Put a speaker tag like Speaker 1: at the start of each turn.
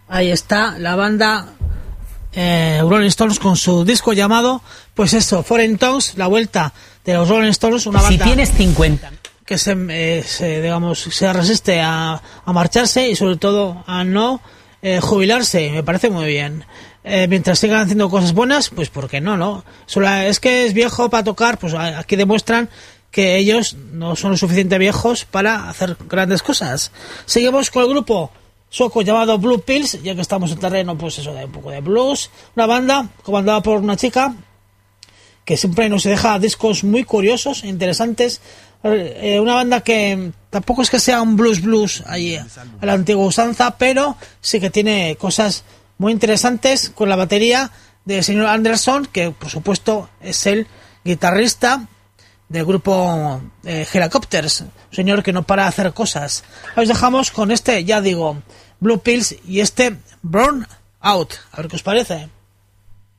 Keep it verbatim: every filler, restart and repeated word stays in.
Speaker 1: Ahí está la banda eh, Rolling Stones con su disco llamado, pues eso, Foreign Tongues, la vuelta de los Rolling Stones, una banda
Speaker 2: si tienes cincuenta
Speaker 1: que se, eh, se digamos se resiste a, a marcharse y sobre todo a no eh, jubilarse. Me parece muy bien. Eh, mientras sigan haciendo cosas buenas, pues ¿por qué no? no Solo es que es viejo para tocar, pues aquí demuestran que ellos no son lo suficiente viejos para hacer grandes cosas. Seguimos con el grupo sueco llamado Blue Pills, ya que estamos en terreno, pues eso, de un poco de blues. Una banda comandada por una chica que siempre nos deja discos muy curiosos, interesantes. Eh, una banda que tampoco es que sea un blues blues allí a la antigua usanza, pero sí que tiene cosas muy interesantes, con la batería del señor Anderson, que por supuesto es el guitarrista del grupo eh, Helicopters, un señor que no para de hacer cosas. Os dejamos con este, ya digo, Blue Pills y este Burn Out. A ver qué os parece.